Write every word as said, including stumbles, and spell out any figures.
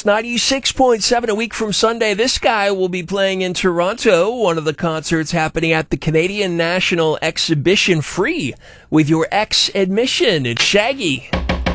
ninety-six point seven. A week from Sunday, this guy will be playing in Toronto, one of the concerts happening at the Canadian National Exhibition, free with your ex admission. It's Shaggy.